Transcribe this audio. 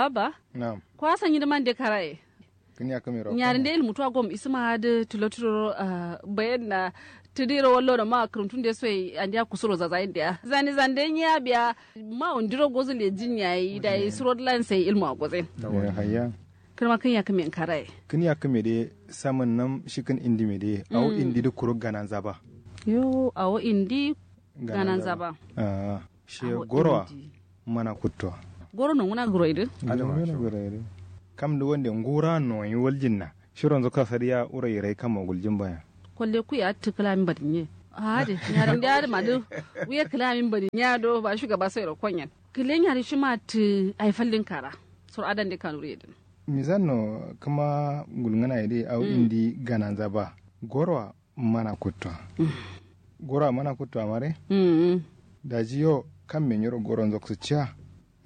baba na'am kwa san yi man de karaye kin ya kamera nyarin de ilmu to gom isma da tuloturo bayan na tidiro wallo da ma kurutun da so andiya kusuro za zain da zani zande nya biya ma undiro gozu le jinya yi da isrodlan sai ilmu agozin hayya kirma kan ya kamen karaye kin ya kamera saman nan shikin indi me de au indi da kuro ganan zaba yo awo indi ganan zaba she gorwa mana kutto goro no muna goro idu kam da wanda ngura no yi waljinna shiron zo ka sariya ura yirai kama guljin baya kolle ku ya tukula min badinye hade yaran da yar madu wiya kula min badinye do ba shugaba sai rokonyan kilen yari shi ma ti ai fallin kara sur adan de kanuri idin mizanno kuma gulngana ide au indi ganan zaba gorwa mana kutto gorwa mana kutto amare da jiyo kan men yoro goron zoksu cha